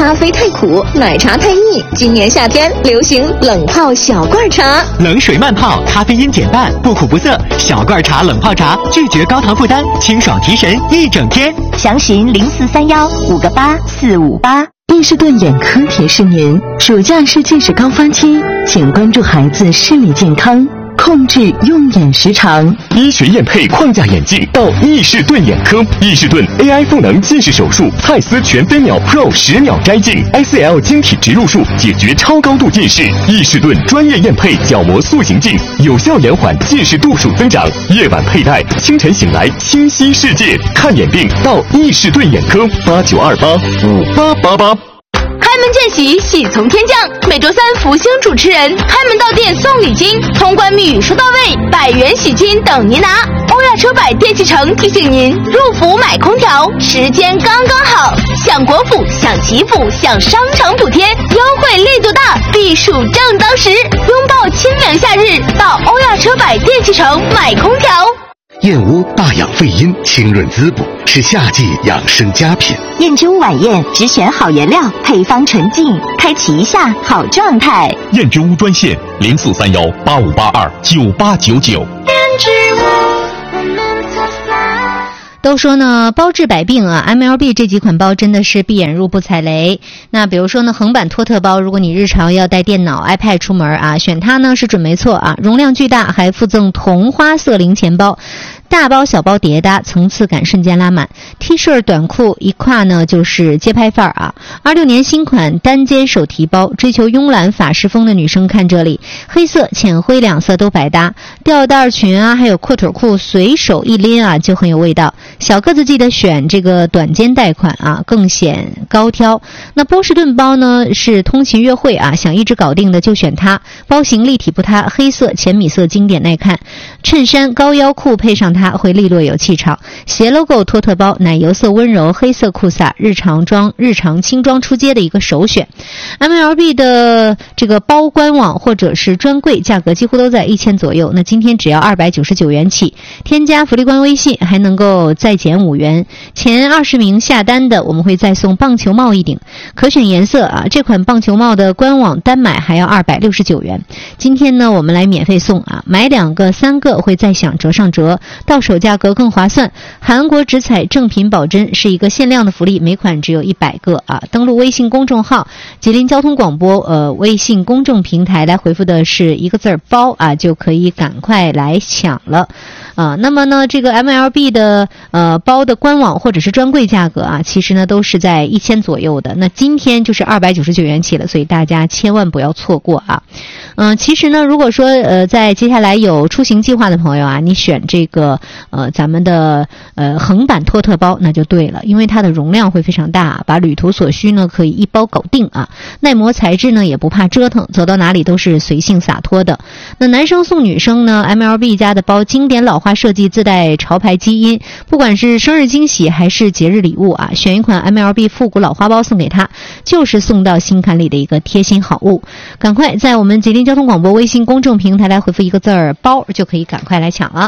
咖啡太苦，奶茶太腻。今年夏天流行冷泡小罐茶， 冷水慢泡，咖啡因减半，不苦不涩。小罐茶冷泡茶，拒绝高糖负担，清爽提神一整天。 详询0431-58458。 伊士顿眼科提示您，暑假是近视高峰期，请关注孩子视力健康，控制用眼时长。 医学验配框架眼镜到伊士顿眼科，伊士顿 AI 赋能近视手术，蔡司全飞秒 Pro 10秒摘镜 ，SL 晶体植入术解决超高度近视。伊士顿专业验配角膜塑形镜，有效延缓近视度数增长。夜晚佩戴，清晨醒来清晰世界。看眼病到伊士顿眼科，89285888。 开门见喜，喜从天降。每周三福星主持人开门到店送礼金，通关密语收到位，100元喜金等您拿。欧亚车百电器城提醒您，入伏买空调时间刚刚好，享国府，享祈福，享商场补贴，优惠力度大，避暑正当时。拥抱清凉夏日，到欧亚车百电器城买空调。 燕窝大养肺阴，清润滋补，是夏季养生佳品。 燕之屋晚宴只选好原料，配方纯净，开启一下好状态。 燕之屋专线043185829899。燕之屋。 都说呢，包治百病啊 ，MLB 这几款包真的是闭眼入不踩雷。那比如说呢，横版托特包，如果你日常要带电脑、iPad 出门啊，选它呢是准没错啊，容量巨大，还附赠同花色零钱包。大包小包叠搭，层次感瞬间拉满。T 恤短裤一挎呢就是街拍范儿啊。26年新款单肩手提包，追求慵懒法式风的女生看这里，黑色、浅灰两色都百搭，吊带裙啊，还有阔腿裤，随手一拎啊就很有味道。小个子记得选这个短肩带款啊，更显高挑。那波士顿包呢是通勤约会啊，想一直搞定的就选它。包型立体不塌，黑色、浅米色经典耐看，衬衫高腰裤配上它会利落有气场。斜 logo 托特包，奶油色温柔，黑色酷飒，日常轻装出街的一个首选。MLB 的这个包官网或者是专柜价格几乎都在1000左右，那今天只要299元起，添加福利官微信还能够再减5元，前20名下单的我们会再送棒球帽一顶，可选颜色啊，这款棒球帽的官网单买还要269元，今天呢我们来免费送啊，买2个3个会再享折上折，到手价格更划算。韩国直采正品保真是一个限量的福利，每款只有100个啊。登录微信公众号吉林交通广播微信公众平台来回复的是一个字包啊，就可以赶快来抢了啊。那么呢这个 MLB 的包的官网或者是专柜价格啊，其实呢都是在1000左右的，那今天就是299元起了，所以大家千万不要错过啊。其实呢如果说在接下来有出行计划的朋友啊，你选这个咱们的横版托特包那就对了，因为它的容量会非常大，把旅途所需呢可以一包搞定啊。耐磨材质呢也不怕折腾，走到哪里都是随性洒脱的。那男生送女生呢 MLB 家的包经典老化设计，自带潮牌基因，不管是生日惊喜还是节日礼物啊，选一款 MLB 复古老花包送给他，就是送到心坎里的一个贴心好物。赶快在我们吉林交通广播微信公众平台来回复一个字包，就可以赶快来抢了。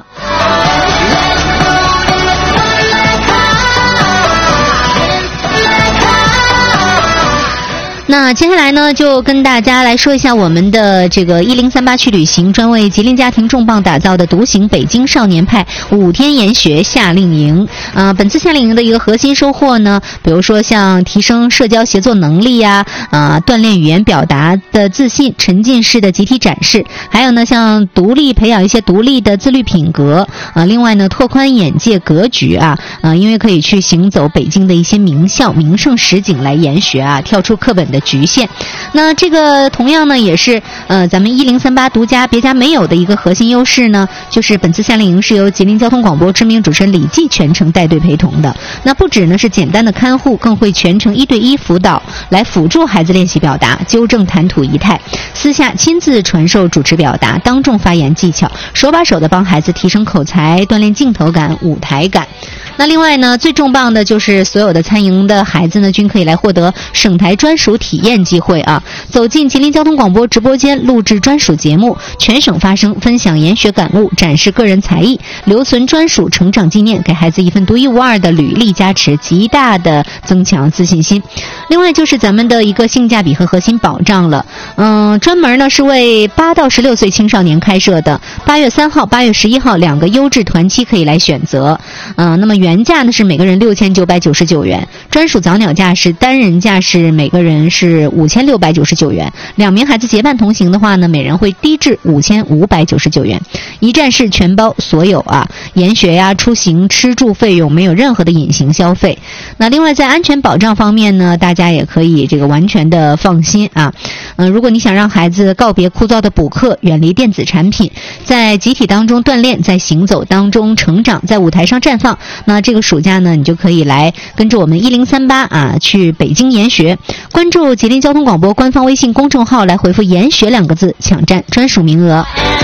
那接下来呢，就跟大家来说一下我们的这个1038去旅行专为吉林家庭重磅打造的独行北京少年派5天研学夏令营。本次夏令营的一个核心收获呢，比如说像提升社交协作能力呀，锻炼语言表达的自信，沉浸式的集体展示，还有呢像独立培养一些独立的自律品格另外呢拓宽眼界格局因为可以去行走北京的一些名校名胜实景来研学跳出课本的局限。那这个同样呢也是咱们1038独家别家没有的一个核心优势呢，就是本次夏令营是由吉林交通广播知名主持人李记全程带队陪同的。那不只呢是简单的看护，更会全程1对1辅导，来辅助孩子练习表达，纠正谈吐仪态，私下亲自传授主持表达，当众发言技巧，手把手的帮孩子提升口才，锻炼镜头感、舞台感。 那另外呢，最重磅的就是所有的参营的孩子呢，均可以来获得省台专属体验机会啊！走进吉林交通广播直播间，录制专属节目，全省发声，分享研学感悟，展示个人才艺，留存专属成长纪念，给孩子一份独一无二的履历加持，极大的增强自信心。另外就是咱们的一个性价比和核心保障了，专门呢是为8到16岁青少年开设的，8月3号、8月11号2个优质团期可以来选择。那么原价呢是每个人6999元，专属早鸟价是单人价是每个人是5699元，2名孩子结伴同行的话呢，每人会低至5599元，一站式全包所有啊，研学呀、出行、吃住费用没有任何的隐形消费。那另外在安全保障方面呢，大家也可以这个完全的放心啊。如果你想让孩子告别枯燥的补课，远离电子产品，在集体当中锻炼，在行走当中成长，在舞台上绽放，那这个暑假呢，你就可以来跟着我们1038啊，去北京研学。关注吉林交通广播官方微信公众号，来回复研学2个字，抢占专属名额。